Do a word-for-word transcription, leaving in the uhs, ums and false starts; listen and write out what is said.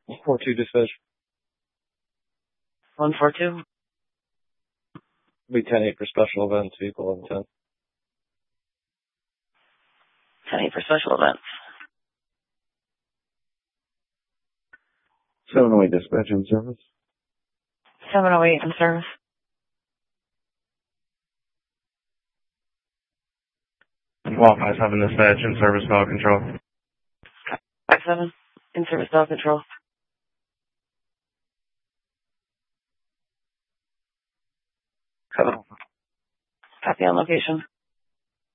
four two dispatch. one four two. Be ten eight for special events, vehicle eleven ten. ten eight for special events. seven oh eight dispatch in service. seven oh eight in service. Wall five seven dispatch in service dog control. five seven in service dog control. Code. Copy on location.